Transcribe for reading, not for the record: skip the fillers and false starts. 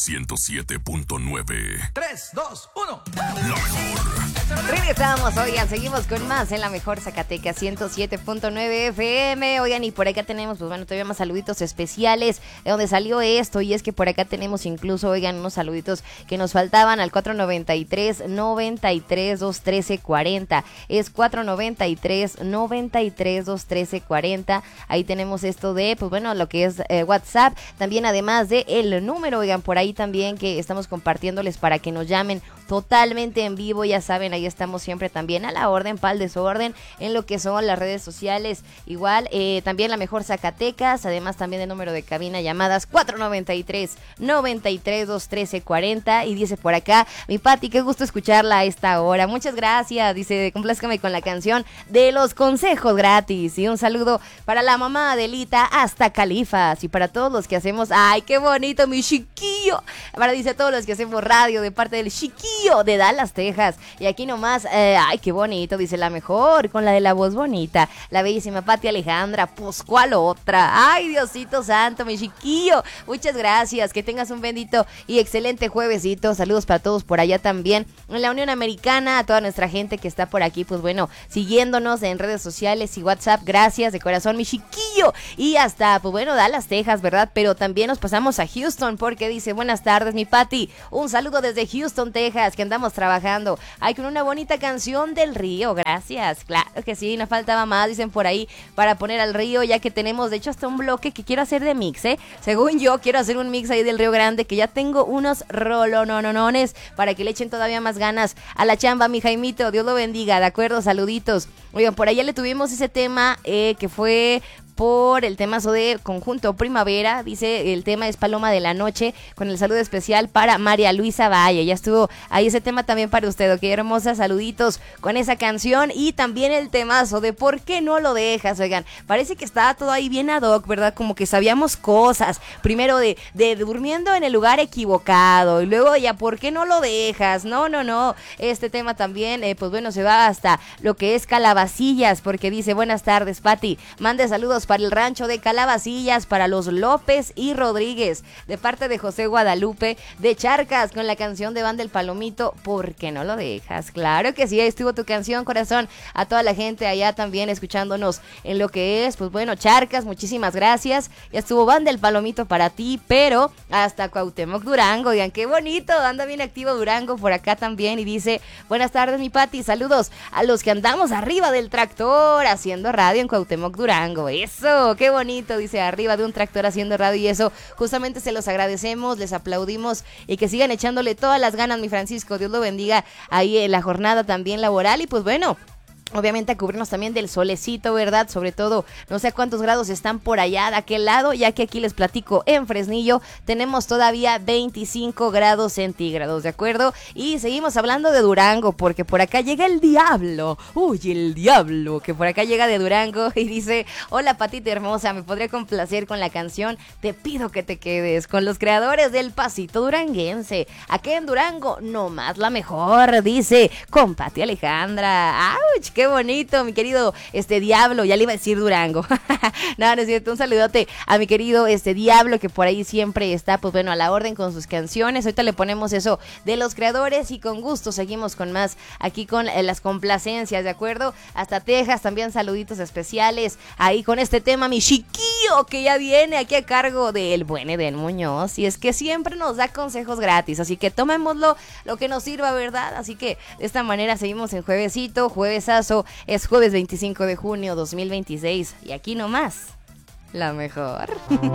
107.9. 3, 2, 1. La mejor. Regresamos, oigan, seguimos con más en la mejor Zacatecas 107.9 FM. Oigan, y por acá tenemos, pues bueno, todavía más saluditos especiales de donde salió esto. Y es que por acá tenemos incluso, oigan, unos saluditos que nos faltaban al 493-93-213-40. Es 493-93-213-40. Ahí tenemos esto de, pues bueno, lo que es WhatsApp. También además de el número, oigan, por ahí también que estamos compartiéndoles para que nos llamen totalmente en vivo. Ya saben, ahí estamos siempre también a la orden, pa'l desorden, en lo que son las redes sociales. Igual, también la mejor Zacatecas, además también el número de cabina, llamadas 493-93-213-40. Y dice por acá, mi Pati, qué gusto escucharla a esta hora. Muchas gracias, dice, complázcame con la canción de los consejos gratis. Y un saludo para la mamá Adelita hasta Califas y para todos los que hacemos, ay, qué bonito, mi chiquillo. Para, dice, todos los que hacemos radio de parte del chiquillo de Dallas, Texas. Y aquí nomás, ay, qué bonito, dice, la mejor, con la de la voz bonita, la bellísima Pati Alejandra. Pues, ¿cuál otra? Ay, Diosito santo, mi chiquillo. Muchas gracias, que tengas un bendito y excelente juevesito. Saludos para todos por allá también en la Unión Americana, a toda nuestra gente que está por aquí, pues bueno, siguiéndonos en redes sociales y WhatsApp. Gracias de corazón, mi chiquillo. Y hasta, pues bueno, Dallas, Texas, ¿verdad? Pero también nos pasamos a Houston, porque dice, buenas tardes, mi Pati. Un saludo desde Houston, Texas, que andamos trabajando. Ay, con una bonita canción del río. Gracias. Claro que sí, no faltaba más, dicen por ahí, para poner al río, ya que tenemos, de hecho, hasta un bloque que quiero hacer de mix, Según yo, quiero hacer un mix ahí del Río Grande, que ya tengo unos rolononones para que le echen todavía más ganas a la chamba, mi Jaimito. Dios lo bendiga, ¿de acuerdo? Saluditos. Oigan, por allá le tuvimos ese tema que fue por el temazo de Conjunto Primavera. Dice, el tema es Paloma de la Noche, con el saludo especial para María Luisa Valle. Ya estuvo ahí ese tema también para usted, ok, hermosa, saluditos con esa canción. Y también el temazo de ¿por qué no lo dejas? Oigan, parece que estaba todo ahí bien ad hoc, ¿verdad? Como que sabíamos cosas, primero de durmiendo en el lugar equivocado, y luego ya ¿por qué no lo dejas? No, este tema también, pues bueno, se va hasta lo que es Calabacillas, porque dice, buenas tardes, Pati, mande saludos para el rancho de Calabacillas, para los López y Rodríguez, de parte de José Guadalupe de Charcas, con la canción de Banda El Palomito, ¿por qué no lo dejas? Claro que sí, ahí estuvo tu canción, corazón. A toda la gente allá también escuchándonos en lo que es, pues bueno, Charcas, muchísimas gracias. Ya estuvo Banda El Palomito para ti, pero hasta Cuauhtémoc, Durango. Oigan, qué bonito, anda bien activo Durango por acá también. Y dice, buenas tardes, mi Pati, saludos a los que andamos arriba del tractor haciendo radio en Cuauhtémoc, Durango. Eso, qué bonito, dice, arriba de un tractor haciendo radio, y eso justamente se los agradecemos, les aplaudimos, y que sigan echándole todas las ganas, mi Francisco. Dios lo bendiga ahí en la jornada también laboral. Y pues bueno, obviamente a cubrirnos también del solecito, ¿verdad? Sobre todo, no sé cuántos grados están por allá de aquel lado, ya que aquí les platico, en Fresnillo tenemos todavía 25 grados centígrados, ¿de acuerdo? Y seguimos hablando de Durango, porque por acá llega el diablo. Uy, el diablo, que por acá llega de Durango y dice, hola Patita hermosa, me podría complacer con la canción Te pido que te quedes, con los creadores del pasito duranguense. Aquí en Durango, nomás la mejor, dice, con Pati Alejandra. ¡Auch! ¡Qué bonito, mi querido Diablo! Ya le iba a decir Durango. No es cierto, un saludote a mi querido Diablo, que por ahí siempre está, pues bueno, a la orden con sus canciones. Ahorita le ponemos eso de los creadores y con gusto seguimos con más aquí con las complacencias, ¿de acuerdo? Hasta Texas también saluditos especiales ahí con este tema, mi chiquillo, que ya viene aquí a cargo del buen Eden Muñoz. Y es que siempre nos da consejos gratis, así que tomémoslo lo que nos sirva, ¿verdad? Así que de esta manera seguimos en juevesito, juevesazo. Es jueves 25 de junio 2026 y aquí nomás, la mejor.